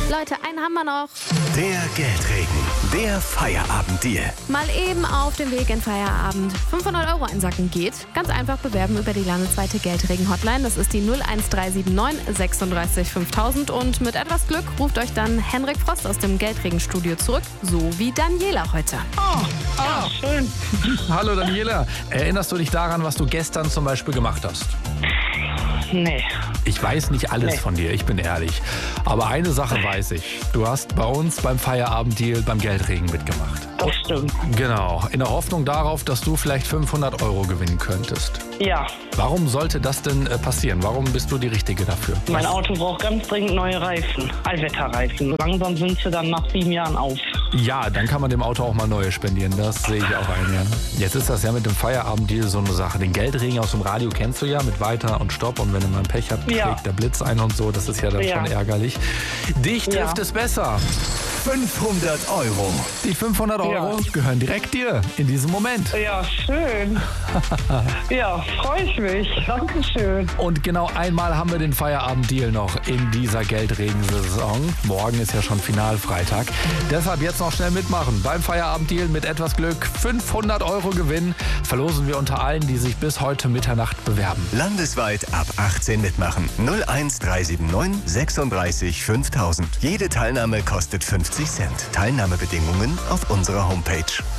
Leute, einen haben wir noch. Der Geldregen, der Feierabenddeal. Mal eben auf dem Weg in Feierabend. 500 € einsacken geht. Ganz einfach bewerben über die landesweite Geldregen-Hotline. Das ist die 01379 36 5000. Und mit etwas Glück ruft euch dann Henrik Frost aus dem Geldregen-Studio zurück. So wie Daniela heute. Ja, schön. Hallo Daniela. Erinnerst du dich daran, was du gestern zum Beispiel gemacht hast? Nee. Ich weiß nicht alles von dir, ich bin ehrlich. Aber eine Sache weiß ich. Du hast bei uns beim Feierabenddeal beim Geldregen mitgemacht. Das stimmt. Genau, in der Hoffnung darauf, dass du vielleicht 500 € gewinnen könntest. Ja, Warum sollte das denn passieren? Warum bist du die Richtige dafür? mein Auto braucht ganz dringend neue Reifen. Allwetterreifen. Langsam sind sie dann nach 7 Jahren auf. Ja, dann kann man dem Auto auch mal neue spendieren. Das sehe ich auch ein, ja. Jetzt ist das ja mit dem Feierabenddeal so eine Sache. Den Geldregen aus dem Radio kennst du ja mit Weiter und Stopp. Und wenn du mal ein Pech hast, Ja. schlägt der Blitz ein und so. Das ist ja dann Ja. schon ärgerlich. Dich trifft Ja. es besser. 500 €. Die 500 € Ja. gehören direkt dir in diesem Moment. Ja, schön. Ja, freue ich mich. Dankeschön. Und genau einmal haben wir den Feierabenddeal noch in dieser Geldregensaison. Morgen ist ja schon Finalfreitag. Deshalb jetzt noch schnell mitmachen. Beim Feierabenddeal mit etwas Glück 500 € Gewinn verlosen wir unter allen, die sich bis heute Mitternacht bewerben. Landesweit ab 18 mitmachen. 01379 36 5000. Jede Teilnahme kostet 50 Cent. Teilnahmebedingungen auf unserer Homepage.